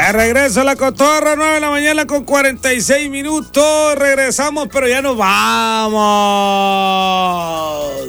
Regreso a la cotorra, 9 de la mañana con 46 minutos. Regresamos, pero ya nos vamos.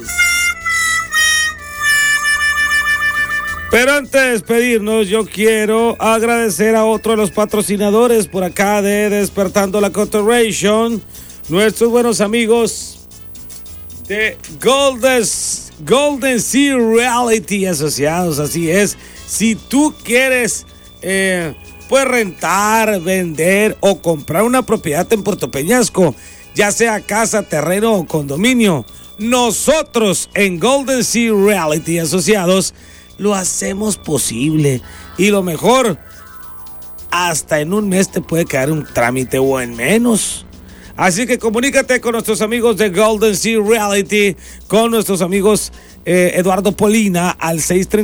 Pero antes de despedirnos, yo quiero agradecer a otro de los patrocinadores por acá de Despertando la Cotorration, nuestros buenos amigos de Golden Sea Realty Asociados. Así es, si tú quieres pues rentar, vender o comprar una propiedad en Puerto Peñasco, ya sea casa, terreno o condominio, nosotros en Golden Sea Realty Asociados lo hacemos posible. Y lo mejor, hasta en un mes te puede quedar un trámite o en menos. Así que comunícate con nuestros amigos de Golden Sea Realty, con nuestros amigos Eduardo Polina al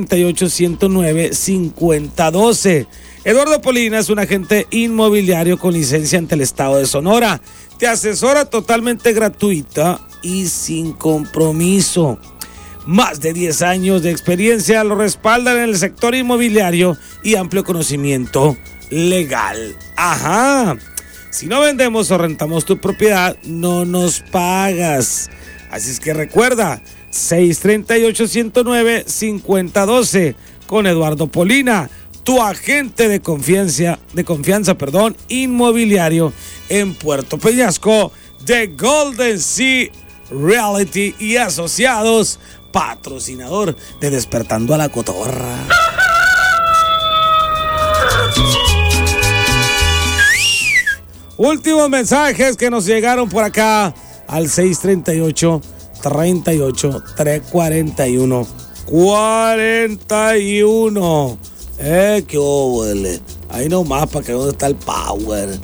638-109-5012. Eduardo Polina es un agente inmobiliario con licencia ante el estado de Sonora. Te asesora totalmente gratuita y sin compromiso. Más de 10 años de experiencia lo respaldan en el sector inmobiliario y amplio conocimiento legal. Ajá. Si no vendemos o rentamos tu propiedad, no nos pagas. Así es que recuerda, 638-109-5012 con Eduardo Polina, tu agente de confianza, inmobiliario en Puerto Peñasco, de Golden Sea Realty y Asociados, patrocinador de Despertando a la Cotorra. Últimos mensajes que nos llegaron por acá al 638-38-341. 41. Qué huele. Ahí nomás para que dónde está el power.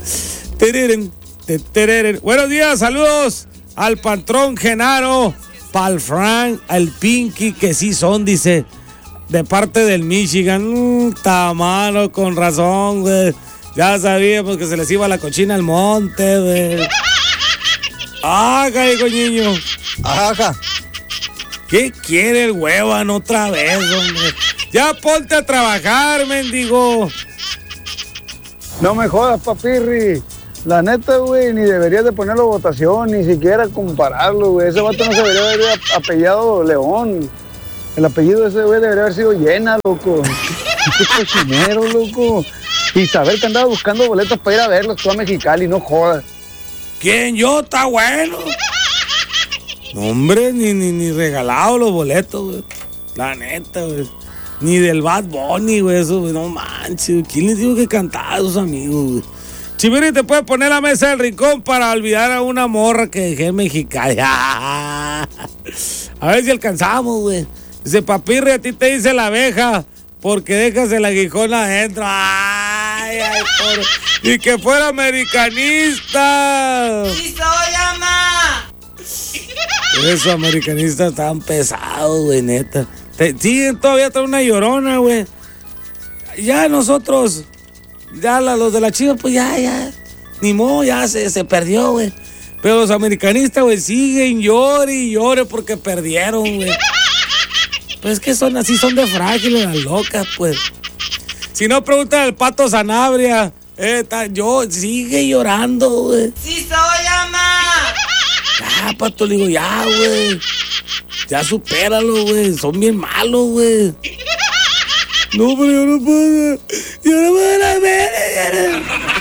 Buenos días, saludos al patrón Genaro, pa'l Frank, al Pinky, que sí son, dice, de parte del Michigan. Tamano, con razón, güey. Ya sabíamos que se les iba la cochina al monte, güey. Ajá, hijo niño. Ajá. ¿Qué quiere el huevan otra vez, hombre? Ya ponte a trabajar, mendigo. No me jodas, papirri. La neta, güey, ni deberías de ponerlo a votación, ni siquiera compararlo, güey. Ese vato no se debería haber apellidado León. El apellido de ese güey debería haber sido Llena, loco. Qué cochinero, loco. Y saber que andaba buscando boletos para ir a verlos tú a Mexicali, no jodas. ¿Quién? Yo, está bueno. No, hombre, ni regalado los boletos, güey. La neta, güey. Ni del Bad Bunny, güey, eso, güey. No manches. ¿Quién les dijo que cantaba a sus amigos, güey? Chiviri, te puede poner la mesa del rincón para olvidar a una morra que dejé en Mexicali. A ver si alcanzamos, güey. Dice, papirri, a ti te dice la abeja porque dejas el aguijón adentro. Ay, pobre. Y que fuera americanista. ¡Sí soy, ama! Esos americanistas están pesados, güey, neta. Siguen todavía trae una llorona, güey. Ya nosotros, ya los de la Chivas, pues ya. Ni modo, ya se perdió, güey. Pero los americanistas, güey, siguen llore y llore porque perdieron, güey. Pues es que son así, son de frágiles las locas, pues. Si no, pregunta al Pato Sanabria. Sigue llorando, güey. ¡Sí soy, ama! Ya, Pato, le digo, ya, güey. Ya supéralo, güey. Son bien malos, güey. No, pero yo no puedo. Yo no puedo ver.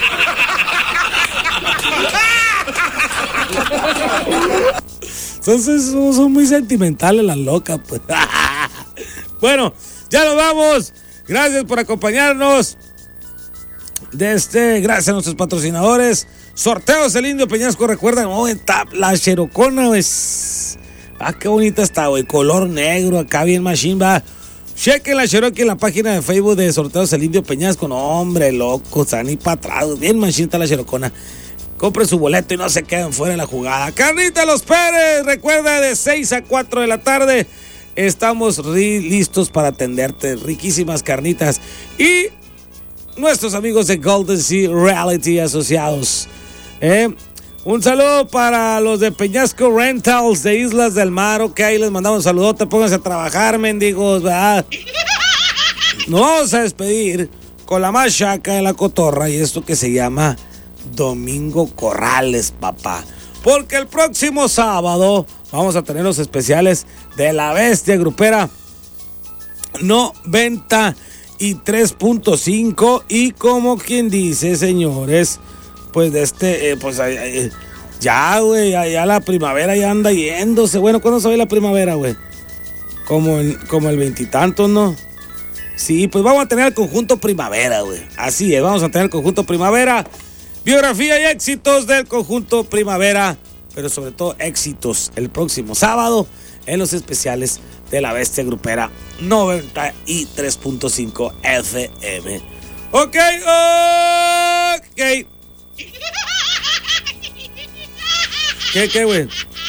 Son muy sentimentales las locas, pues. Bueno, ya nos vamos. Gracias por acompañarnos. Gracias a nuestros patrocinadores. Sorteos El Indio Peñasco. Recuerdan, está la Cherokona, güey. Qué bonita está, güey. Color negro, acá bien machine, va. Chequen la Cherokee en la página de Facebook de Sorteos El Indio Peñasco. No, hombre, loco, están ahí para atrás. Bien machine está la Cherokona. Compren su boleto y no se queden fuera de la jugada. Carnita Los Pérez, recuerda, de 6 a 4 de la tarde. Estamos listos para atenderte. Riquísimas carnitas. Y nuestros amigos de Golden Sea Realty Asociados. Un saludo para los de Peñasco Rentals de Islas del Mar. Ok, les mandamos un saludote. Pónganse a trabajar, mendigos, ¿verdad? Nos vamos a despedir con la más chaca de la cotorra y esto que se llama Domingo Corrales, papá. Porque el próximo sábado vamos a tener los especiales de la bestia grupera 93.5 y como quien dice, señores, pues de ya, güey, ya la primavera ya anda yéndose. Bueno, ¿cuándo se ve la primavera, güey? Como el veintitantos, ¿no? Sí, pues vamos a tener el conjunto primavera, güey. Así es, vamos a tener el conjunto primavera. Biografía y éxitos del conjunto primavera, pero sobre todo éxitos el próximo sábado en los especiales de la bestia grupera 93.5 FM. Ok. ¿Qué, güey?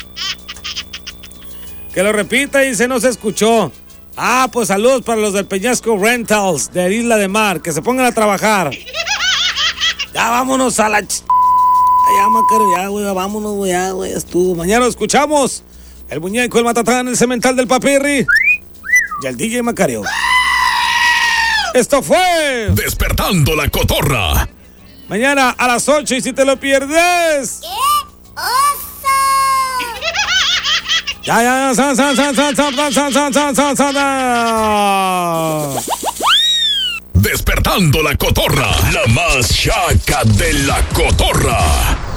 Que lo repita y se nos escuchó. Pues saludos para los del Peñasco Rentals de Isla de Mar, que se pongan a trabajar. Ya vámonos a la... Ya, Macario, ya, güey, vámonos, güey, ya, güey, estuvo. Mañana lo escuchamos. El muñeco, el matatán, el cemental del Papirri y el DJ Macario. Esto fue... Despertando la Cotorra. Mañana a las 8 y si te lo pierdes... ¡Qué oso! Ya. Despertando la Cotorra. La más chaca de la Cotorra.